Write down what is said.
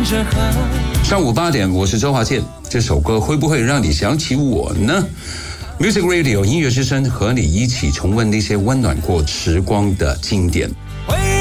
着河。 上午8点，我是周华健。这首歌会不会让你想起我呢？ Music Radio 音乐之声和你一起重温那些温暖过时光的经典。